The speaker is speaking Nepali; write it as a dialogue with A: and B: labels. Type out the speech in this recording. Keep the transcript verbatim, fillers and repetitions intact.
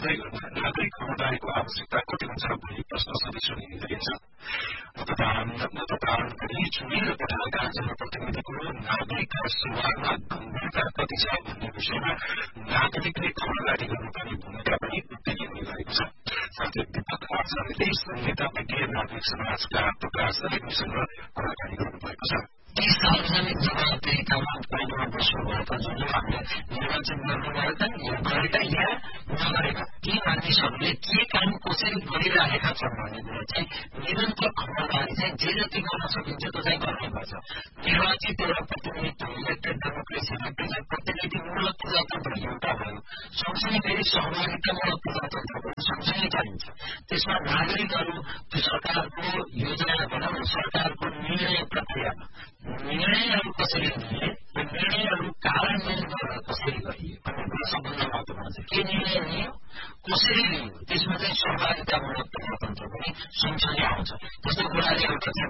A: हुँदै गर्दा नागरिक समुदायको आवश्यकता कति हुन्छ भन्ने प्रश्न सधैँ सुनिँदैछ। मतदान मतदान गरी चुनेर पठाएका जनप्रतिनिधिको नागरिकका व्यवहारमा गम्भीरता कति छ भन्ने विषयमा नागरिकले खबरदारी गर्नुपर्ने भूमिका पनि उत्तिकै हुनेरहेको छ। साथै दीपक आचार्यले संहिता विज्ञ नागरिक समाजका प्रकाश रेग्मीसँग कुराकानी गर्नुभएको छ।
B: ती सार्वजनिक जवाबदेहीतामा पहिलोमा बस्नुभएका जुन हामीले निर्वाचन गर्नुभएका यो गरेका या नगरेका ती मानिसहरूले के काम कसरी गरिरहेका छन् भन्ने कुरा चाहिँ निरन्तर खबरदारी चाहिँ जे जति गर्न सकिन्छ त्यो चाहिँ गर्नुपर्छ। निर्वाचित एउटा प्रतिनिधित्व इलेक्टेड डेमोक्रेसी इलेक्टेड प्रतिनिधिमूलक प्रजातन्त्र एउटा भयो, सँगसँगै फेरि सहभागितामूलक प्रजातन्त्र पनि सँगसँगै चाहिन्छ। त्यसमा नागरिकहरू त्यो सरकारको योजना भनौँ सरकारको निर्णय प्रक्रियामा निर्णयहरू कसरी लिए र निर्णयहरू कार्यान्वयन गरेर कसरी गरिए भन्ने कुरा सबभन्दा महत्त्वपूर्ण छ। के निर्णय लियो कसरी लियो त्यसमा चाहिँ सहभागितामूलक प्रजातन्त्र पनि सँगसँगै आउँछ। त्यस्तो कुराले एउटा